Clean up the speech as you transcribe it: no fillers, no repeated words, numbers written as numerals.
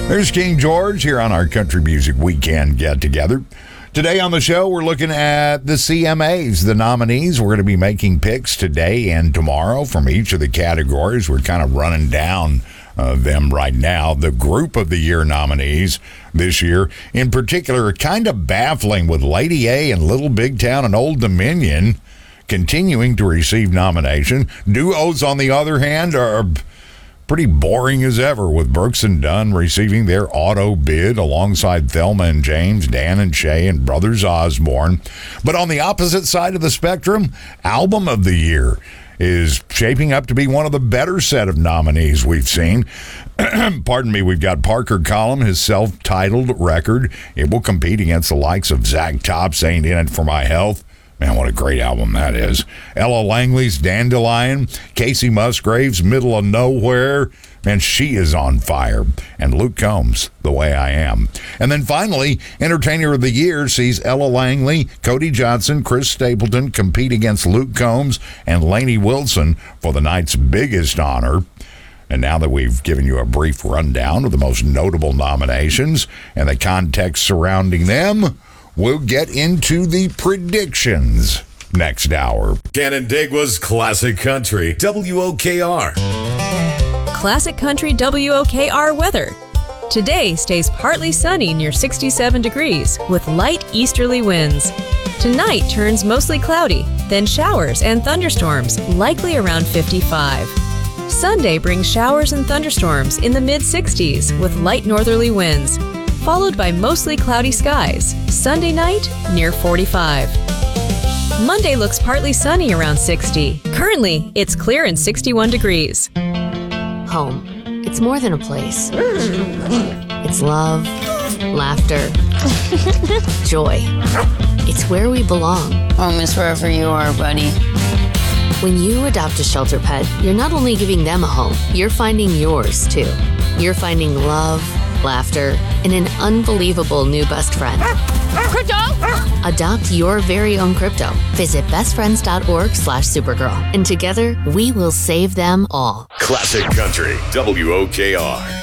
There's King George here on our Country Music Weekend get-together. Today on the show, we're looking at the CMAs, the nominees. We're going to be making picks today and tomorrow from each of the categories. We're kind of running down them right now. The Group of the Year nominees this year, in particular, are kind of baffling, with Lady A and Little Big Town and Old Dominion continuing to receive nomination. Duos, on the other hand, are pretty boring as ever, with Brooks and Dunn receiving their auto bid alongside Thelma and James, Dan and Shay, and Brothers Osborne. But on the opposite side of the spectrum, Album of the Year is shaping up to be one of the better set of nominees we've seen. Pardon me, we've got Parker Collum, his self-titled record. It will compete against the likes of Zach Top's Ain't In It For My Health. Man, what a great album that is. Ella Langley's Dandelion, Casey Musgrave's Middle of Nowhere, man, she is on fire. And Luke Combs, The Way I Am. And then finally, Entertainer of the Year sees Ella Langley, Cody Johnson, Chris Stapleton compete against Luke Combs and Lainey Wilson for the night's biggest honor. And now that we've given you a brief rundown of the most notable nominations and the context surrounding them, we'll get into the predictions next hour. Canandaigua's Classic Country, WOKR. Classic Country WOKR weather. Today stays partly sunny near 67 degrees with light easterly winds. Tonight turns mostly cloudy, then showers and thunderstorms, likely around 55. Sunday brings showers and thunderstorms in the mid-60s with light northerly winds, followed by mostly cloudy skies. Sunday night, near 45. Monday looks partly sunny around 60. Currently, it's clear and 61 degrees. Home. It's more than a place. It's love, laughter, joy. It's where we belong. Home is wherever you are, buddy. When you adopt a shelter pet, you're not only giving them a home, you're finding yours, too. You're finding love, laughter, and an unbelievable new best friend. Crypto! Adopt your very own crypto. Visit bestfriends.org/Supergirl. And together, we will save them all. Classic Country, WOKR.